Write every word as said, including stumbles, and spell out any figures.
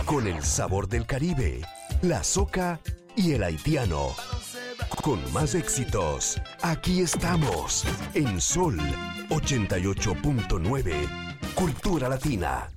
con el sabor del Caribe, la soca y el haitiano. Con más éxitos, aquí estamos, en Sol ochenta y ocho punto nueve, Cultura Latina.